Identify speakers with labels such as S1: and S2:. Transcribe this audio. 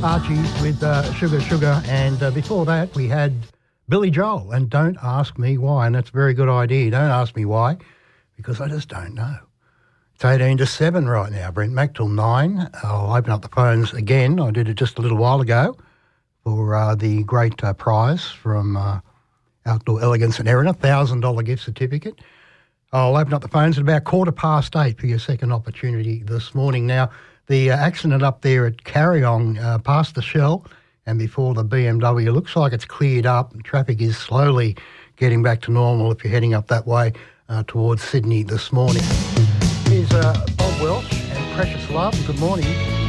S1: Archie with Sugar Sugar, and before that we had Billy Joel and Don't Ask Me Why, and that's a very good idea. Don't ask me why, because I just don't know. It's 18 to 7 right now, Brent Mac, till 9. I'll open up the phones again. I did it just a little while ago for the great prize from Outdoor Elegance and Erin, a $1,000 gift certificate. I'll open up the phones at about 8:15 for your second opportunity this morning. Now, the accident up there at Carryong past the Shell and before the BMW looks like it's cleared up. Traffic is slowly getting back to normal if you're heading up that way towards Sydney this morning. Here's Bob Welch and Precious Love. Good morning.